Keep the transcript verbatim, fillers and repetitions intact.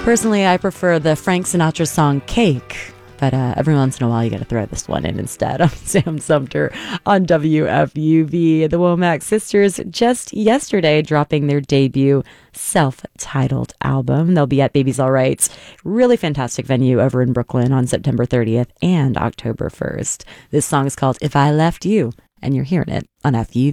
Personally, I prefer the Frank Sinatra song Cake, but uh, every once in a while you got to throw this one in instead. I'm Sam Sumter on W F U V. The Womack Sisters just yesterday dropping their debut self-titled album. They'll be at Baby's All Right's really fantastic venue over in Brooklyn on September thirtieth and October first. This song is called If I Left You, and you're hearing it on F U V.